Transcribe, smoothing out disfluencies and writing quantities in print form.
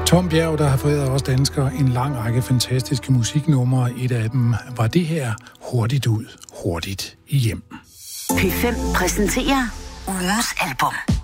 Tom Bjerg, der har foræret os danskere en lang række fantastiske musiknumre. Et af dem var det her, Hurtigt ud, hurtigt hjem. P5 præsenterer ugens album.